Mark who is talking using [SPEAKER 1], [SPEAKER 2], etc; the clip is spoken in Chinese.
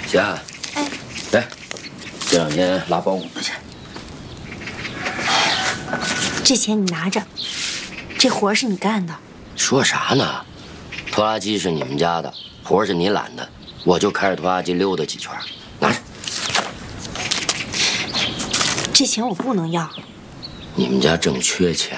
[SPEAKER 1] 霞，
[SPEAKER 2] 哎，
[SPEAKER 1] 来，这两天拉包谷的钱。
[SPEAKER 2] 这钱你拿着，这活是你干的。
[SPEAKER 1] 说啥呢？拖拉机是你们家的，活是你揽的，我就开着拖拉机溜达几圈。拿着。
[SPEAKER 2] 这钱我不能要。
[SPEAKER 1] 你们家正缺钱。